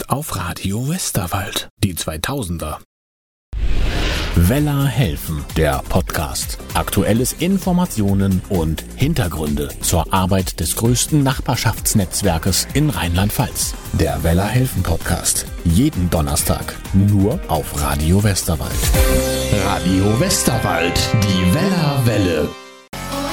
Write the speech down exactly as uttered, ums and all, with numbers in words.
auf Radio Westerwald, die zweitausender. Weller helfen, der Podcast. Aktuelles Informationen und Hintergründe zur Arbeit des größten Nachbarschaftsnetzwerkes in Rheinland-Pfalz. Der Weller helfen Podcast. Jeden Donnerstag. Nur auf Radio Westerwald. Radio Westerwald. Die Weller Welle.